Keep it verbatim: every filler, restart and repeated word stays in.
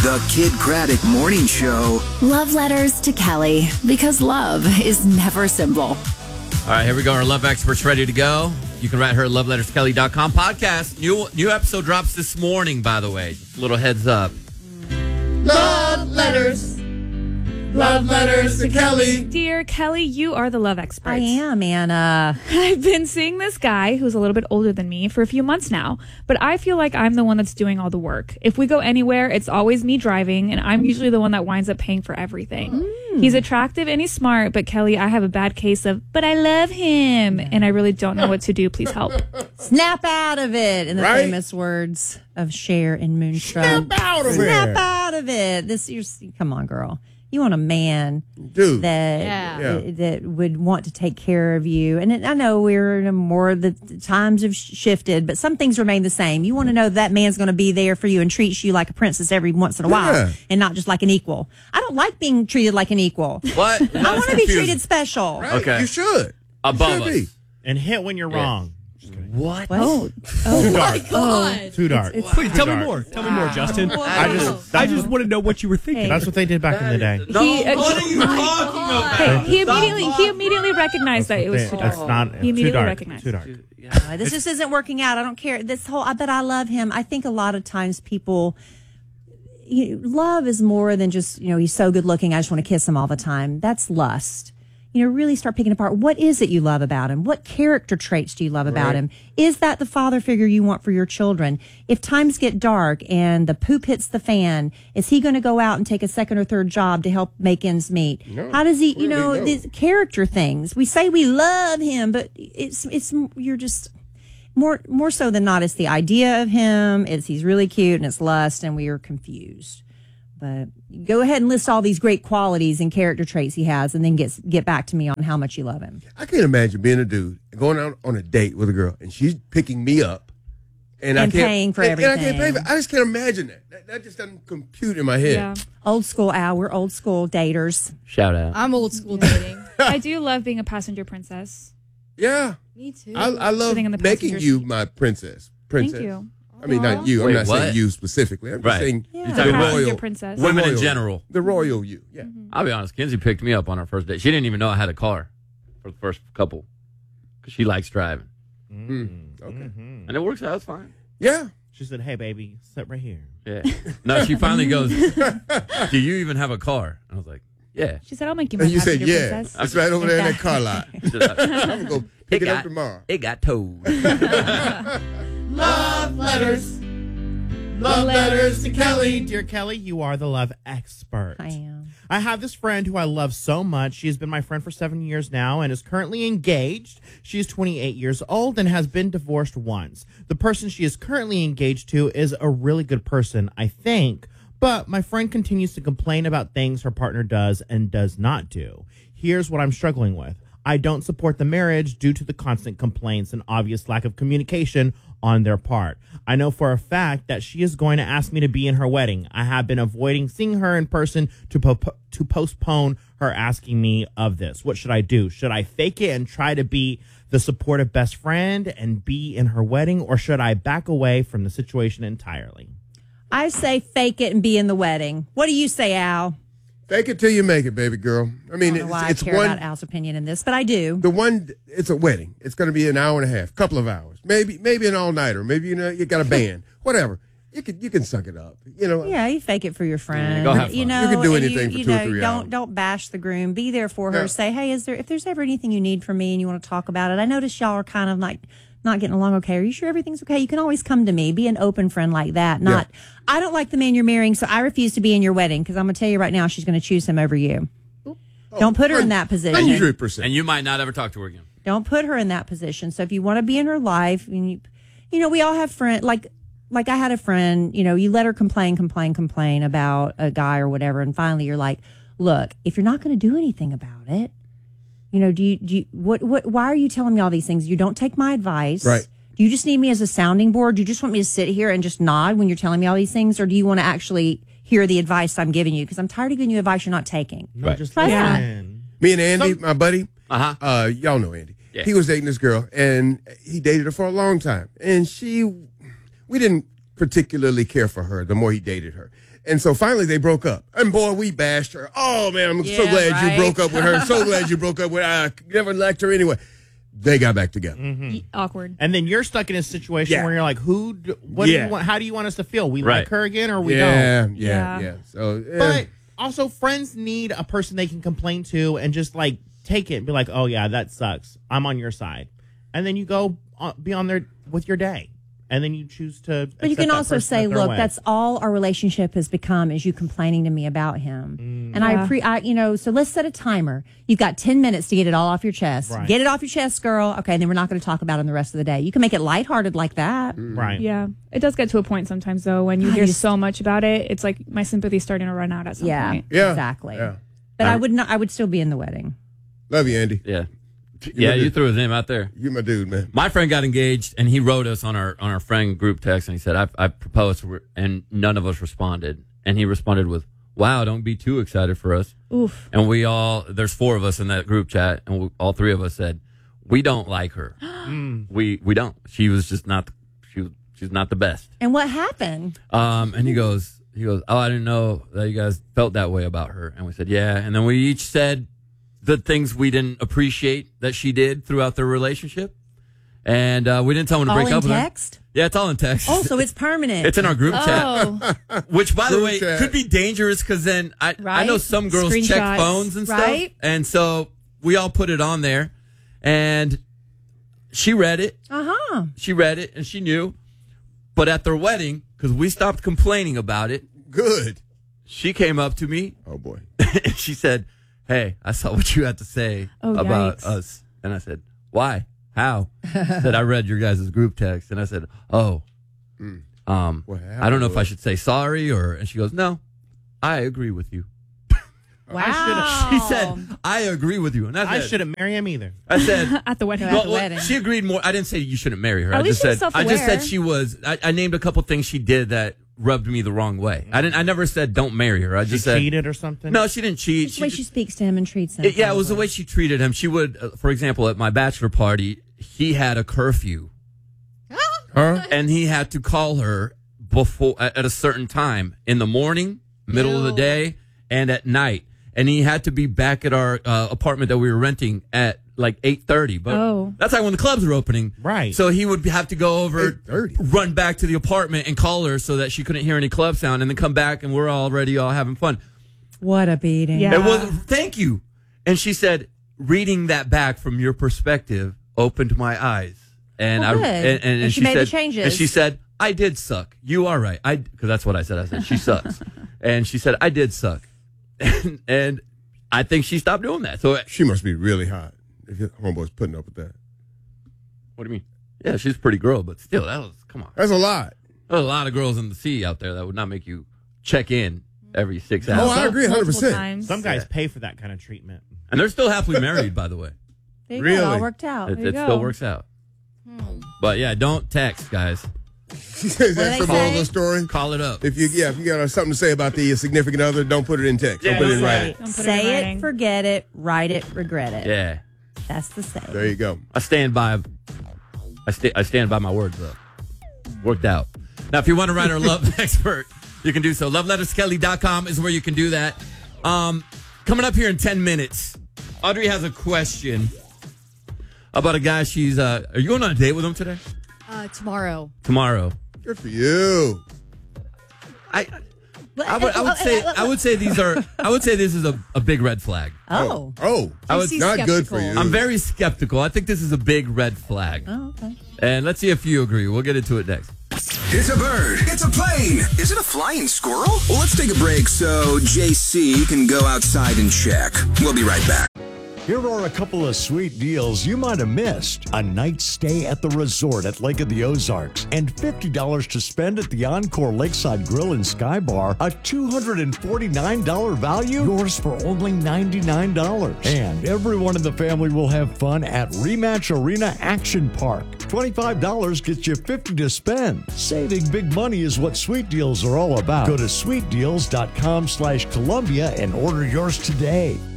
The Kid Craddock Morning Show. Love letters to Kelly, because love is never simple. All right, here we go. Our love expert's ready to go. You can write her at love letters kelly dot com. Podcast. New new episode drops this morning, by the way. Just a little heads up. Love letters. Love letters to Kelly. Dear Kelly, you are the love expert. I am, Anna. I've been seeing this guy who's a little bit older than me for a few months now, but I feel like I'm the one that's doing all the work. If we go anywhere, it's always me driving, and I'm usually the one that winds up paying for everything. Mm. He's attractive and he's smart, but Kelly, I have a bad case of, but I love him, and I really don't know what to do. Please help. Snap out of it, in the Right? famous words of Cher and Moonstruck. Snap out of it. Snap out of it. This, you're, come on, girl. You want a man Dude. that Yeah. that would want to take care of you. And it, I know we're in a more, the times have sh- shifted, but some things remain the same. You want to know that man's going to be there for you and treats you like a princess every once in a while, Yeah. and not just like an equal. I don't like being treated like an equal. What? I want to be treated special. Right? Okay. You should. Above Should us. be. And hit when you're Yeah. wrong. What? Oh, Too dark. God. Too dark. Wait, tell me dark. more. Tell me more, Justin. I just, I just want to know what you were thinking. that's what they did back in the day. No, He, uh, what are you talking about? Hey, he immediately he immediately recognized that it was too That's dark. not He too immediately dark. recognized. Too dark. Uh, this just isn't working out. I don't care. This whole, I bet I love him. I think a lot of times people, you know, love is more than just, you know, he's so good looking, I just want to kiss him all the time. That's lust. You know, really start picking apart, what is it you love about him? What character traits do you love about Right. him? Is that the father figure you want for your children? If times get dark and the poop hits the fan, is he going to go out and take a second or third job to help make ends meet? No. How does he, you Really, know, no. these character things. We say we love him, but it's, it's, you're just, more more so than not, it's the idea of him. It's he's really cute and it's lust, and we are confused. But go ahead and list all these great qualities and character traits he has, and then get get back to me on how much you love him. I can't imagine being a dude going out on a date with a girl and she's picking me up and, I And can't, paying for and, and I can't everything. pay for I just can't imagine that. That, that just doesn't compute in my head. Yeah. Old school, Al. We're old school daters. Shout out. I'm old school dating. I do love being a passenger princess. Yeah. Me too. I, I love Sitting in the making passenger you seat. my princess. Princess. Thank you. I mean, not you. I'm Wait, not what? saying you specifically. I'm just Right. saying Yeah. You're the talking about Passenger royal. princess. the Women in royal- general. The royal you. Yeah. I'll be honest. Kenzie picked me up on our first date. She didn't even know I had a car for the first couple because she likes driving. Mm. Okay. Mhm. And it works out. It's fine. Yeah. She said, "Hey, baby, sit right here." Yeah. No, she finally goes, do you even have a car? I was like, yeah. She said, I'll make you my And you said, passenger yeah. princess. It's right over there in that car lot. She said, I'm going to go pick it, got, up tomorrow. It got towed. Love letters. Love letters to Kelly. Dear Kelly, you are the love expert. I am. I have this friend who I love so much. She has been my friend for seven years now and is currently engaged. She is twenty-eight years old and has been divorced once. The person she is currently engaged to is a really good person, I think. But my friend continues to complain about things her partner does and does not do. Here's what I'm struggling with. I don't support the marriage due to the constant complaints and obvious lack of communication on their part. I know for a fact that she is going to ask me to be in her wedding. I have been avoiding seeing her in person to po- to postpone her asking me of this. What should I do? Should I fake it and try to be the supportive best friend and be in her wedding, or should I back away from the situation entirely? I say fake it and be in the wedding. What do you say, Al? Fake it till you make it, baby girl. I mean, I don't know why it's, it's I care one. about Al's opinion in this, but I do. The one, it's a wedding. It's going to be an hour and a half, couple of hours, maybe, maybe an all nighter. Maybe you know you got a band, whatever. You can you can suck it up, you know. Yeah, you fake it for your friend. go have fun. You know, You can do and anything for you two or know, three don't hours. don't bash the groom. Be there for her. Yeah. Say, hey, is there if there's ever anything you need from me and you want to talk about it? I notice y'all are kind of like not getting along okay. Are you sure everything's okay? You can always come to me. Be an open friend like that. Not, I don't like the man you're marrying, so I refuse to be in your wedding because I'm going to tell you right now, she's going to choose him over you. Don't put her in that position. Hundred percent. And you might not ever talk to her again. Don't put her in that position. So if you want to be in her life, and you, you know, we all have friends. Like, like I had a friend. You know, you let her complain, complain, complain about a guy or whatever, and finally you're like, look, if you're not going to do anything about it, you know, do you, do you, what, what, why are you telling me all these things? You don't take my advice. Right. Do you just need me as a sounding board? Do you just want me to sit here and just nod when you're telling me all these things? Or do you want to actually hear the advice I'm giving you? Because I'm tired of giving you advice you're not taking. No, Right. just Try that. listen. Me and Andy, my buddy, Uh-huh. uh, y'all know Andy. Yeah. He was dating this girl, and he dated her for a long time. And she, we didn't particularly care for her the more he dated her. And so finally they broke up. And boy, we bashed her. Oh, man, I'm so Yeah, glad right. you broke up with her. So glad you broke up with her. I never liked her anyway. They got back together. Mm-hmm. Awkward. And then you're stuck in a situation Yeah. where you're like, "Who? d- What Yeah. do you want? How do you want us to feel? We Right. like her again, or we yeah, don't?" yeah, yeah, Yeah. So, yeah. But also, friends need a person they can complain to and just like take it and be like, "Oh yeah, that sucks. I'm on your side," and then you go on, be on there with your day, and then you choose to. But you accept can that also person say, at their look, way. that's all our relationship has become is you complaining to me about him. Mm. And I, Yeah. pre- I, you know, so let's set a timer. You've got ten minutes to get it all off your chest. Right. Get it off your chest, girl. Okay, and then we're not going to talk about it the rest of the day. You can make it lighthearted like that. right. Yeah. It does get to a point sometimes, though, when you God, hear you s- so much about it. It's like my sympathy's starting to run out at some Yeah, point. Yeah. exactly. Yeah. But I would not. I would still be in the wedding. Love you, Andy. Yeah. Yeah, you threw his name out there. You my dude, man. My friend got engaged, and he wrote us on our on our friend group text, and he said, "I I proposed," and none of us responded. And he responded with, "Wow, don't be too excited for us." Oof. And we all, there's four of us in that group chat, and we, all three of us said, "We don't like her. we we don't. She was just not. She was she's not the best." And what happened? Um, and he goes, he goes, "Oh, I didn't know that you guys felt that way about her." And we said, "Yeah." And then we each said the things we didn't appreciate that she did throughout their relationship. And uh, we didn't tell him to All break in up with her. text? Yeah, it's all in text. Oh, so it's permanent. It's in our group chat. Oh, Which, by the Group way, chat. could be dangerous because then I, I Right? know some girls check Screenshots. phones and stuff. Right? And so we all put it on there. And she read it. Uh huh. She read it and she knew. But at their wedding, because we stopped complaining about it, Good. she came up to me Oh, boy. and she said, "Hey, I saw what you had to say Oh, about yikes. us." And I said, "Why? How?" She said, "I read your guys' group text." And I said, "Oh, um, What happened I don't know if I was- should say sorry or," and she goes, "No, I agree with you." Wow. She said, "I agree with you." And I I said, shouldn't marry him either. I said, at the wedding. At well, the well, wedding. she agreed more. I didn't say you shouldn't marry her. At I least just she was said, I just self-aware. said she was, I, I named a couple things she did that rubbed me the wrong way. I didn't, I never said don't marry her. I She just said, cheated or something. no, she didn't cheat. It's the way she speaks to him and treats him. It- yeah, it was the probably. way she treated him. She would, uh, for example, at my bachelor party, he had a curfew, Huh? and he had to call her before at, at a certain time in the morning, middle of the day, and at night. And he had to be back at our uh, apartment that we were renting at like eight thirty. But Oh. that's like when the clubs were opening, Right. So he would have to go over, eight thirty. run back to the apartment, and call her so that she couldn't hear any club sound, and then come back, and we're already all having fun. What a beating. Yeah. It was, thank you. And she said, reading that back from your perspective opened my eyes. And Well, I good. and, and, And and she she made the said, changes. and she said, "I did suck. You are right. I because that's what I said. I said she sucks." And she said, "I did suck." And, and I think she stopped doing that. So She must be really hot if your homeboy's putting up with that. what do you mean? Yeah, she's a pretty girl, but still, that was come on. That's a lot. There's a lot of girls in the sea out there that would not make you check in every six Oh, hours. I agree one hundred Multiple percent. times. Some guys pay for that kind of treatment. And they're still happily married, by the way. There you Really? go. It all worked out. It, There you it go. still works out. But yeah, don't text, guys. Is What that do the they moral of say? the story? Call it up. If you, yeah, if you got something to say about the significant other, don't put it in text. Yeah, don't put it in don't writing. Don't put it in Say it, writing. forget it, write it, regret it. Yeah, That's the saying. There you go. I stand by. I, sta- I stand by my words, though. Worked out. Now, if you want to write our love expert, you can do so. love letters kelly dot com is where you can do that. Um, coming up here in ten minutes, Audrey has a question about a guy she's. Uh, are you going on a date with him today? Uh, tomorrow. Tomorrow. Good for you. I. I would, I would say I would say these are I would say this is a, a big red flag. Oh. Oh, I was She's not good for skeptical. you. I'm very skeptical. I think this is a big red flag. Oh, okay. And let's see if you agree. We'll get into it next. It's a bird. It's a plane. Is it a flying squirrel? Well, let's take a break so J C can go outside and check. We'll be right back. Here are a couple of sweet deals you might have missed. A night stay at the resort at Lake of the Ozarks and fifty dollars to spend at the Encore Lakeside Grill and Sky Bar. A two hundred forty-nine dollars value, yours for only ninety-nine dollars. And everyone in the family will have fun at Rematch Arena Action Park. twenty-five dollars gets you fifty dollars to spend. Saving big money is what Sweet Deals are all about. Go to sweet deals dot com slash Columbia and order yours today.